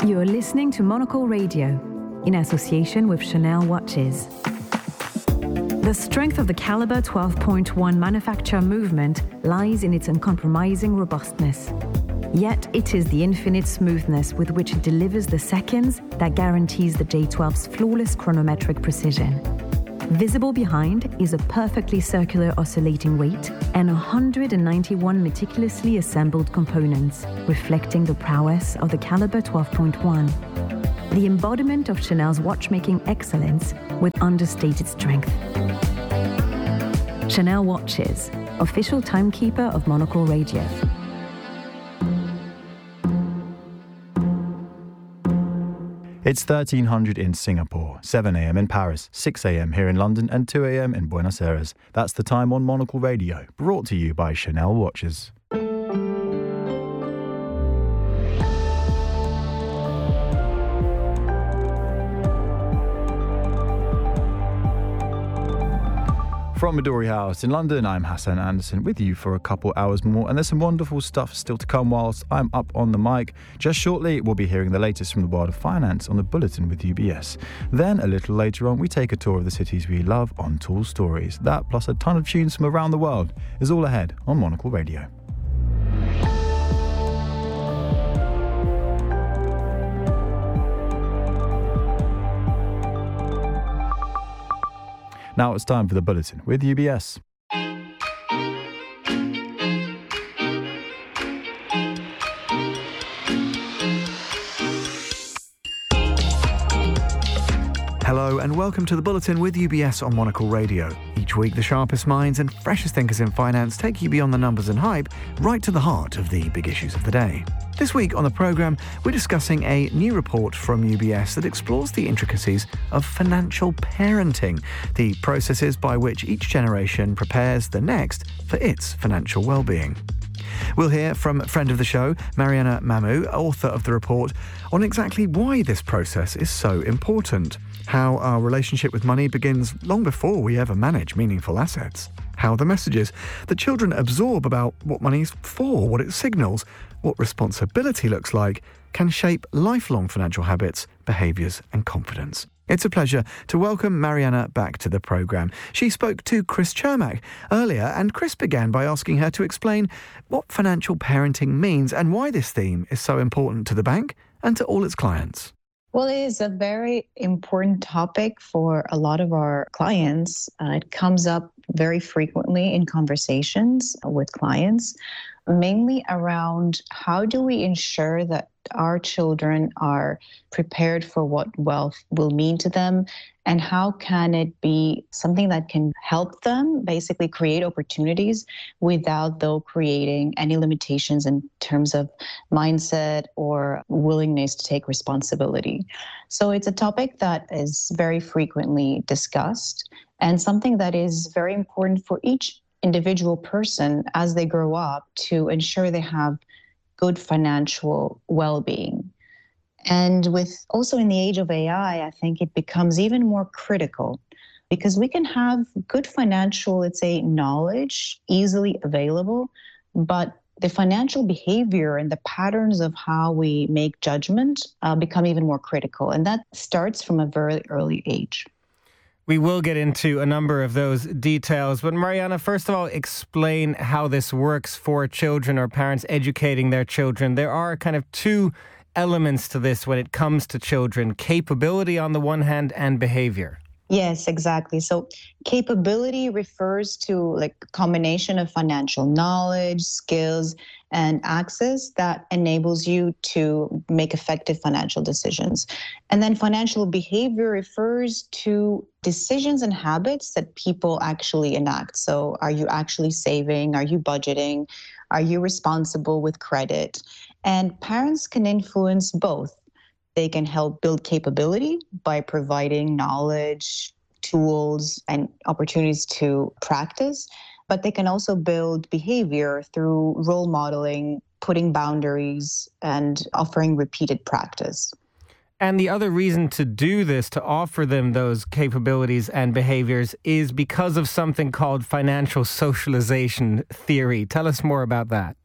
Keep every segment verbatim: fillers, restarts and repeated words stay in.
You're listening to Monocle Radio in association with Chanel Watches. The strength of the Caliber twelve point one manufacture movement lies in its uncompromising robustness. Yet it is the infinite smoothness with which it delivers the seconds that guarantees the J twelve's flawless chronometric precision. Visible behind is a perfectly circular oscillating weight and one hundred ninety-one meticulously assembled components, reflecting the prowess of the Caliber twelve point one. The embodiment of Chanel's watchmaking excellence with understated strength. Chanel Watches, official timekeeper of Monocle Radio. It's thirteen hundred in Singapore, seven a.m. in Paris, six a.m. here in London and two a.m. in Buenos Aires. That's the time on Monocle Radio, brought to you by Chanel Watches. From Midori House in London, I'm Hassan Anderson with you for a couple hours more, and there's some wonderful stuff still to come whilst I'm up on the mic. Just shortly, we'll be hearing the latest from the world of finance on the Bulletin with U B S. Then, a little later on, we take a tour of the cities we love on Tall Stories. That, plus a ton of tunes from around the world, is all ahead on Monocle Radio. Now it's time for the Bulletin with U B S. Hello and welcome to the Bulletin with U B S on Monocle Radio. Each week, the sharpest minds and freshest thinkers in finance take you beyond the numbers and hype, right to the heart of the big issues of the day. This week on the programme, we're discussing a new report from U B S that explores the intricacies of financial parenting, the processes by which each generation prepares the next for its financial well-being. We'll hear from a friend of the show, Mariana Mamu, author of the report, on exactly why this process is so important, how our relationship with money begins long before we ever manage meaningful assets, how the messages that children absorb about what money's for, what it signals, what responsibility looks like, can shape lifelong financial habits, behaviours and confidence. It's a pleasure to welcome Mariana back to the programme. She spoke to Chris Chermak earlier, and Chris began by asking her to explain what financial parenting means and why this theme is so important to the bank and to all its clients. Well, it is a very important topic for a lot of our clients. Uh, it comes up very frequently in conversations with clients, mainly around how do we ensure that our children are prepared for what wealth will mean to them, and how can it be something that can help them basically create opportunities without though creating any limitations in terms of mindset or willingness to take responsibility. So it's a topic that is very frequently discussed and something that is very important for each individual person as they grow up to ensure they have good financial well-being. And with also in the age of A I, I think it becomes even more critical because we can have good financial, let's say, knowledge easily available, but the financial behavior and the patterns of how we make judgment uh, become even more critical. And that starts from a very early age. We will get into a number of those details. But Mariana, first of all, explain how this works for children or parents educating their children. There are kind of two elements to this when it comes to children: capability on the one hand and behavior. Yes, exactly. So capability refers to like a combination of financial knowledge, skills, and access that enables you to make effective financial decisions. And then financial behavior refers to decisions and habits that people actually enact. So are you actually saving? Are you budgeting? Are you responsible with credit? And parents can influence both. They can help build capability by providing knowledge, tools, and opportunities to practice. But they can also build behavior through role modeling, putting boundaries, and offering repeated practice. And the other reason to do this, to offer them those capabilities and behaviors, is because of something called financial socialization theory. Tell us more about that.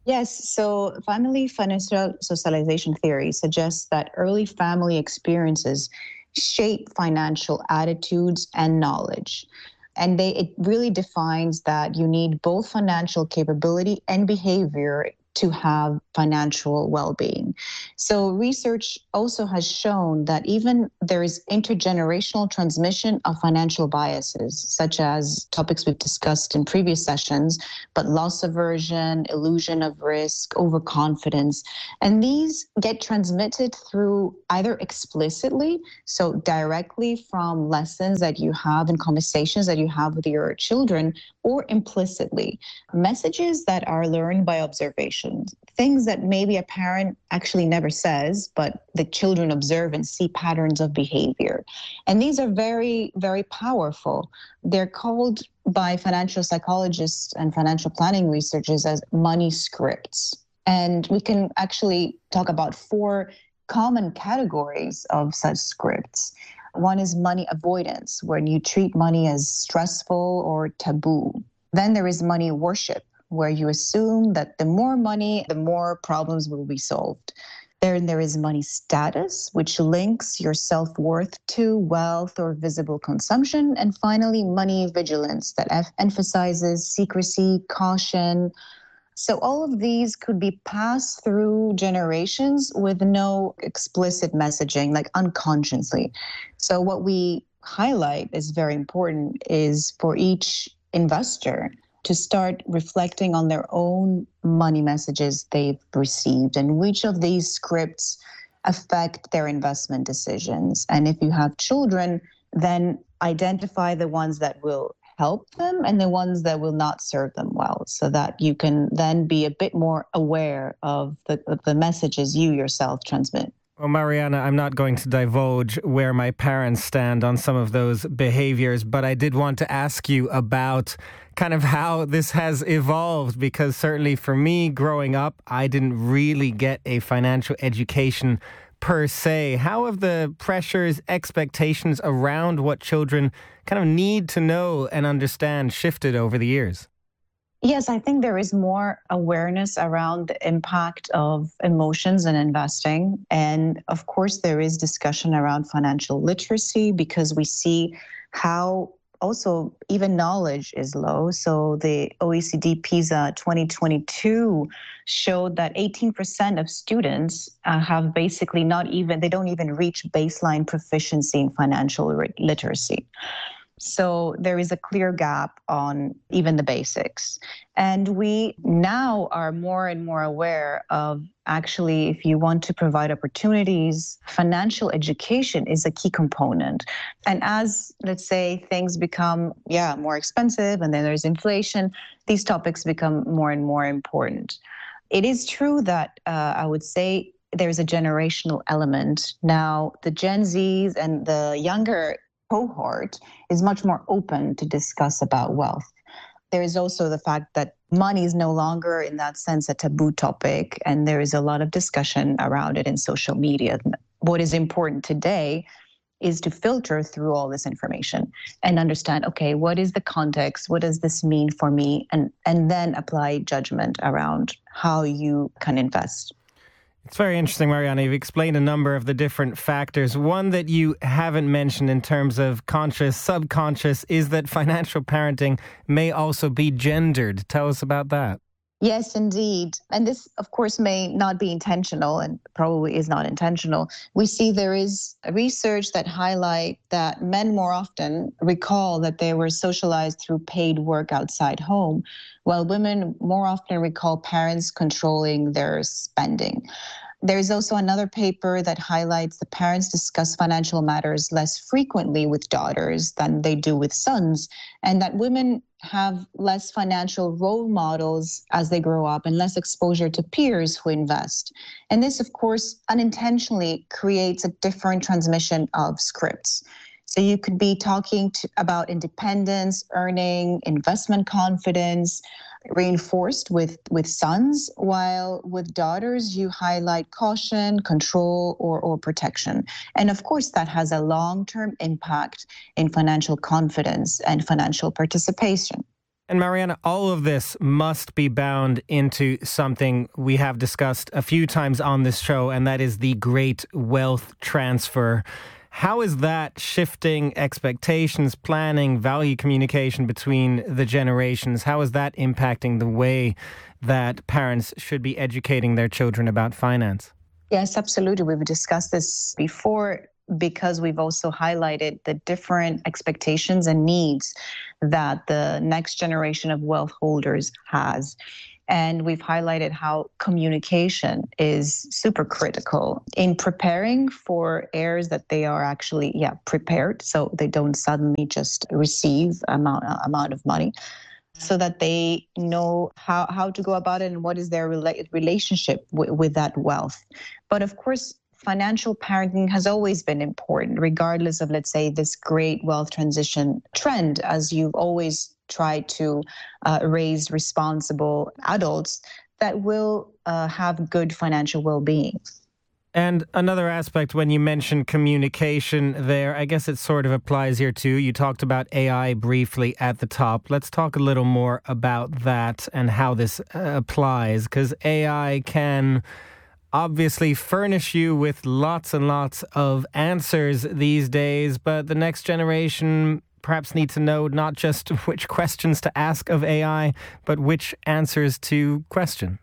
Yes, so family financial socialization theory suggests that early family experiences shape financial attitudes and knowledge. And they it really defines that you need both financial capability and behavior to have financial well-being. So research also has shown that even there is intergenerational transmission of financial biases, such as topics we've discussed in previous sessions, but loss aversion, illusion of risk, overconfidence. And these get transmitted through either explicitly, so directly from lessons that you have and conversations that you have with your children, or implicitly, messages that are learned by observation, things that maybe a parent actually never says, but the children observe and see patterns of behavior. And these are very, very powerful. They're called by financial psychologists and financial planning researchers as money scripts. And we can actually talk about four common categories of such scripts. One is money avoidance, when you treat money as stressful or taboo. Then there is money worship, where you assume that the more money, the more problems will be solved. Then there is money status, which links your self-worth to wealth or visible consumption. And finally, money vigilance, that f- emphasizes secrecy, caution. So all of these could be passed through generations with no explicit messaging, like unconsciously. So what we highlight is very important is for each investor to start reflecting on their own money messages they've received and which of these scripts affect their investment decisions. And if you have children, then identify the ones that will help them and the ones that will not serve them well, so that you can then be a bit more aware of the, of the messages you yourself transmit. Well, Mariana, I'm not going to divulge where my parents stand on some of those behaviors, but I did want to ask you about kind of how this has evolved, because certainly for me growing up, I didn't really get a financial education per se. How have the pressures, expectations around what children kind of need to know and understand shifted over the years? Yes, I think there is more awareness around the impact of emotions in investing. And of course, there is discussion around financial literacy because we see how also even knowledge is low. So the O E C D PISA twenty twenty-two showed that eighteen percent of students uh, have basically not even, they don't even reach baseline proficiency in financial literacy. So there is a clear gap on even the basics. And we now are more and more aware of actually, if you want to provide opportunities, financial education is a key component. And as, let's say, things become, yeah, more expensive and then there's inflation, these topics become more and more important. It is true that uh, I would say there's a generational element. Now, the Gen Zs and the younger cohort is much more open to discuss about wealth. There is also the fact that money is no longer in that sense a taboo topic, and there is a lot of discussion around it in social media. What is important today is to filter through all this information and understand, okay, what is the context? What does this mean for me? And, and then apply judgment around how you can invest. It's very interesting, Mariana. You've explained a number of the different factors. One that you haven't mentioned in terms of conscious, subconscious, is that financial parenting may also be gendered. Tell us about that. Yes, indeed. And this, of course, may not be intentional and probably is not intentional. We see there is research that highlight that men more often recall that they were socialized through paid work outside home, while women more often recall parents controlling their spending. There's also another paper that highlights the parents discuss financial matters less frequently with daughters than they do with sons, and that women have less financial role models as they grow up and less exposure to peers who invest. And this, of course, unintentionally creates a different transmission of scripts. So you could be talking to, about independence, earning, investment confidence, reinforced with, with sons, while with daughters, you highlight caution, control, or, or protection. And of course, that has a long-term impact in financial confidence and financial participation. And Mariana, all of this must be bound into something we have discussed a few times on this show, and that is the great wealth transfer. How is that shifting expectations, planning, value communication between the generations? How is that impacting the way that parents should be educating their children about finance? Yes, absolutely. We've discussed this before, because we've also highlighted the different expectations and needs that the next generation of wealth holders has. And we've highlighted how communication is super critical in preparing for heirs, that they are actually, yeah, prepared, so they don't suddenly just receive amount amount of money, so that they know how, how to go about it and what is their rela- relationship w- with that wealth. But of course, financial parenting has always been important, regardless of, let's say, this great wealth transition trend, as you've always tried to uh, raise responsible adults that will uh, have good financial well-being. And another aspect, when you mentioned communication there, I guess it sort of applies here too. You talked about A I briefly at the top. Let's talk a little more about that and how this uh, applies, because A I can obviously furnish you with lots and lots of answers these days, but the next generation perhaps need to know not just which questions to ask of A I, but which answers to question.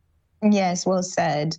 Yes, well said.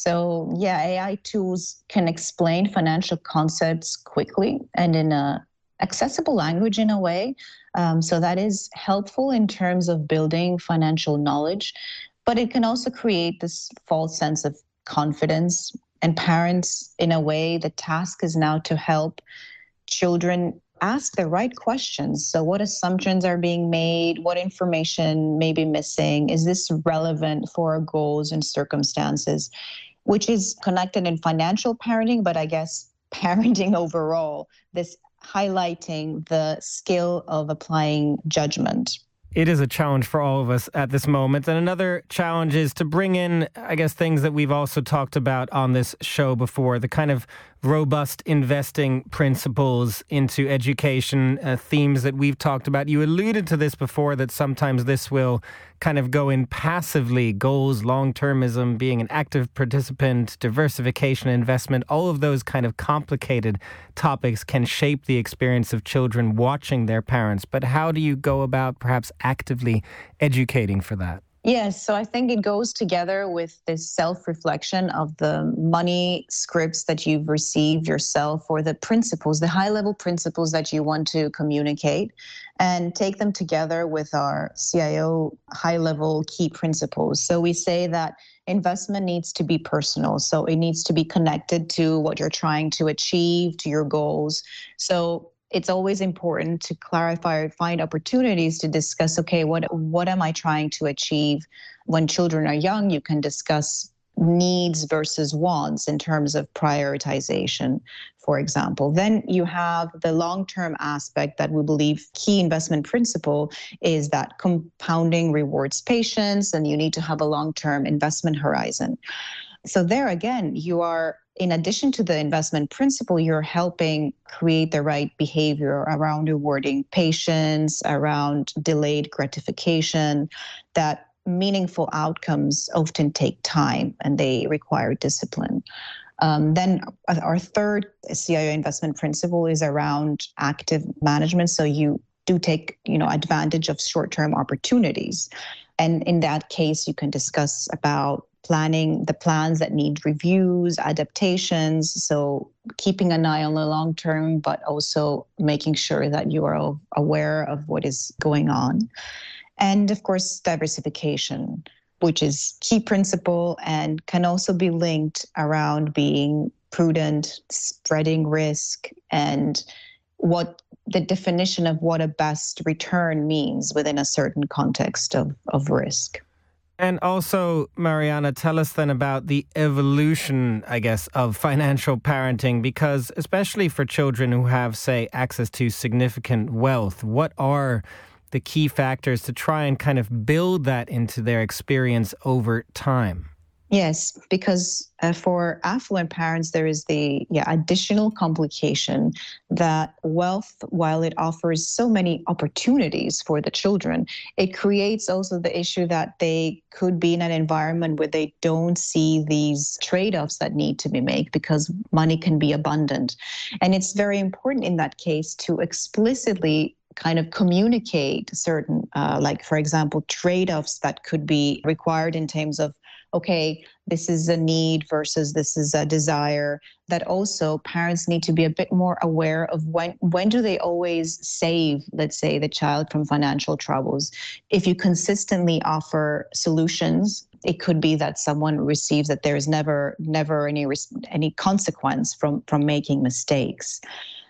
So yeah, A I tools can explain financial concepts quickly and in a accessible language in a way. Um, so that is helpful in terms of building financial knowledge, but it can also create this false sense of confidence. And parents, in a way, the task is now to help children ask the right questions. So what assumptions are being made? What information may be missing? Is this relevant for our goals and circumstances? Which is connected in financial parenting, but I guess parenting overall, this highlighting the skill of applying judgment. It is a challenge for all of us at this moment. And another challenge is to bring in, I guess, things that we've also talked about on this show before, the kind of robust investing principles into education, uh, themes that we've talked about. You alluded to this before, that sometimes this will kind of go in passively, goals, long-termism, being an active participant, diversification, investment, all of those kind of complicated topics can shape the experience of children watching their parents. But how do you go about perhaps actively educating for that? Yes, so I think it goes together with this self-reflection of the money scripts that you've received yourself, or the principles, the high-level principles that you want to communicate, and take them together with our C I O high-level key principles. So we say that investment needs to be personal, so it needs to be connected to what you're trying to achieve, to your goals. So it's always important to clarify or find opportunities to discuss, okay, what what am I trying to achieve? When children are young, you can discuss needs versus wants in terms of prioritization, for example. Then you have the long-term aspect that we believe key investment principle is that compounding rewards patience, and you need to have a long-term investment horizon. So there again, you are, in addition to the investment principle, you're helping create the right behavior around rewarding patience, around delayed gratification, that meaningful outcomes often take time and they require discipline. Um, then our third C I O investment principle is around active management. So you do take, you know, advantage of short-term opportunities. And in that case, you can discuss about planning the plans that need reviews, adaptations. So keeping an eye on the long term, but also making sure that you are aware of what is going on. And of course, diversification, which is key principle and can also be linked around being prudent, spreading risk, and what the definition of what a best return means within a certain context of, of risk. And also, Mariana, tell us then about the evolution, I guess, of financial parenting, because especially for children who have, say, access to significant wealth, what are the key factors to try and kind of build that into their experience over time? Yes, because uh, for affluent parents, there is the yeah, additional complication that wealth, while it offers so many opportunities for the children, it creates also the issue that they could be in an environment where they don't see these trade-offs that need to be made because money can be abundant. And it's very important in that case to explicitly kind of communicate certain, uh, like, for example, trade-offs that could be required in terms of, okay, this is a need versus this is a desire, that also parents need to be a bit more aware of when when do they always save, let's say, the child from financial troubles. If you consistently offer solutions, it could be that someone receives that there is never never any any consequence from from making mistakes.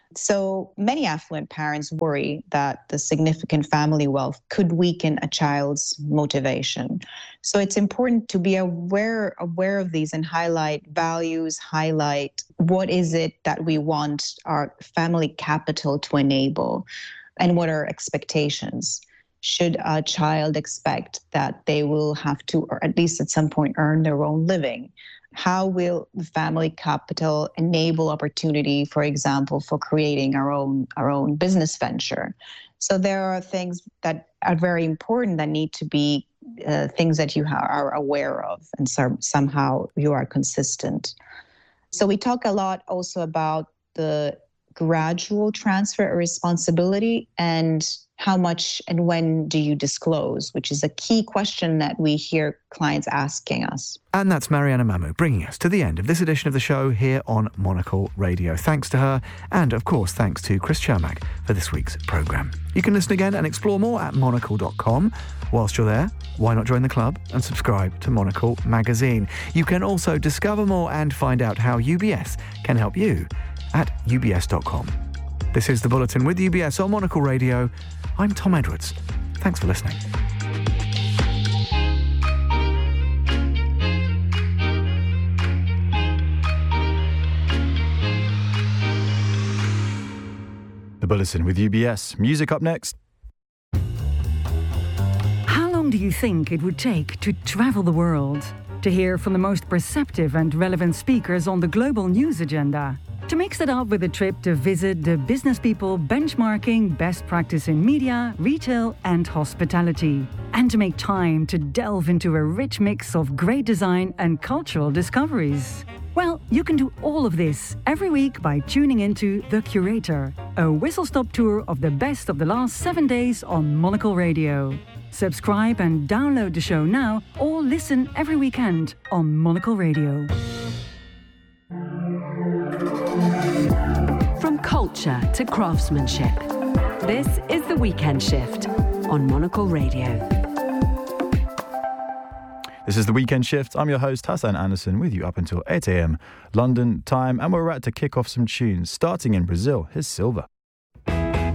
So many affluent parents worry that the significant family wealth could weaken a child's motivation. So it's important to be aware, aware of these and highlight values, highlight what is it that we want our family capital to enable, and what are expectations. Should a child expect that they will have to, or at least at some point, earn their own living? How will the family capital enable opportunity, for example, for creating our own our own business venture? So there are things that are very important that need to be uh, things that you ha- are aware of, and so somehow you are consistent. So we talk a lot also about the gradual transfer of responsibility and how much and when do you disclose, which is a key question that we hear clients asking us. And that's Mariana Mamu bringing us to the end of this edition of the show here on Monocle Radio. Thanks to her, and of course thanks to Chris Chermak for this week's programme. You can listen again and explore more at monocle dot com. Whilst you're there, why not join the club and subscribe to Monocle magazine? You can also discover more and find out how U B S can help you at u b s dot com. This is The Bulletin with U B S on Monocle Radio. I'm Tom Edwards. Thanks for listening. The Bulletin with U B S. Music up next. How long do you think it would take to travel the world? To hear from the most perceptive and relevant speakers on the global news agenda? To mix it up with a trip to visit the business people benchmarking best practice in media, retail and hospitality. And to make time to delve into a rich mix of great design and cultural discoveries. Well, you can do all of this every week by tuning into The Curator, a whistle-stop tour of the best of the last seven days on Monocle Radio. Subscribe and download the show now, or listen every weekend on Monocle Radio. From culture to craftsmanship, this is The Weekend Shift on Monocle Radio. This is The Weekend Shift. I'm your host, Hassan Anderson, with you up until eight a.m. London time, and we're about to kick off some tunes. Starting in Brazil, here's Silva.